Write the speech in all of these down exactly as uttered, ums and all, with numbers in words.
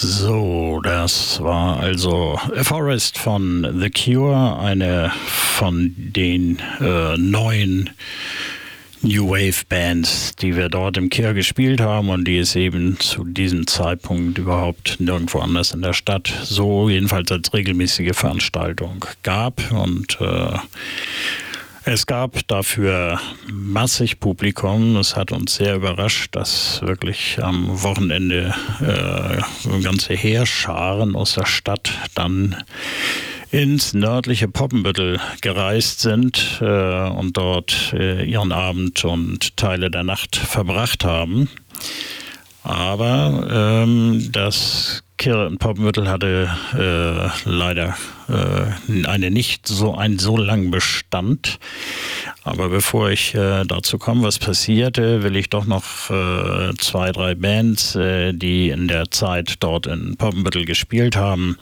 So, das war also A Forest von The Cure, eine von den äh, neuen New Wave Bands, die wir dort im Kehr gespielt haben und die es eben zu diesem Zeitpunkt überhaupt nirgendwo anders in der Stadt so jedenfalls als regelmäßige Veranstaltung gab. Und äh, es gab dafür massig Publikum. Es hat uns sehr überrascht, dass wirklich am Wochenende äh, ganze Heerscharen aus der Stadt dann ins nördliche Poppenbüttel gereist sind äh, und dort äh, ihren Abend und Teile der Nacht verbracht haben. Aber ähm, das Kirr in Poppenbüttel hatte äh, leider äh, eine nicht so einen so langen Bestand. Aber bevor ich äh, dazu komme, was passierte, will ich doch noch äh, zwei, drei Bands, äh, die in der Zeit dort in Poppenbüttel gespielt haben,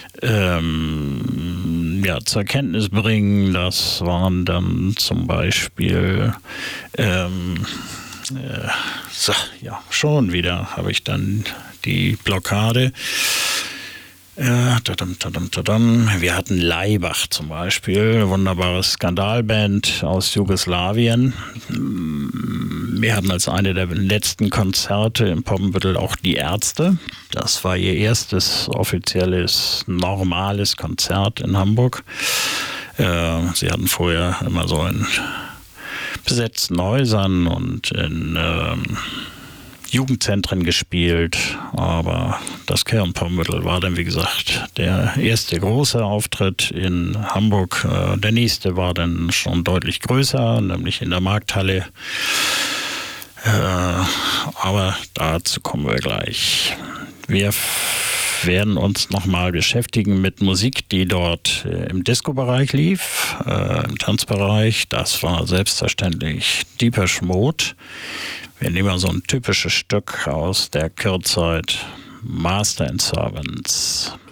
ähm, ja, zur Kenntnis bringen. Das waren dann zum Beispiel ähm, äh, so, ja, schon wieder habe ich dann die Blockade. Äh, tadam, tadam, tadam. Wir hatten Laibach zum Beispiel, wunderbare Skandalband aus Jugoslawien. Wir hatten als eine der letzten Konzerte im Poppenbüttel auch die Ärzte. Das war ihr erstes offizielles, normales Konzert in Hamburg. Äh, sie hatten vorher immer so in besetzten Häusern und in ähm, Jugendzentren gespielt, aber das Kehr in Poppenbüttel war dann, wie gesagt, der erste große Auftritt in Hamburg. Der nächste war dann schon deutlich größer, nämlich in der Markthalle. Aber dazu kommen wir gleich. Wir werden uns nochmal beschäftigen mit Musik, die dort im Disco-Bereich lief, äh, im Tanzbereich. Das war selbstverständlich Depeche Mode. Wir nehmen mal so ein typisches Stück aus der Kirr-Zeit, Master and Servants.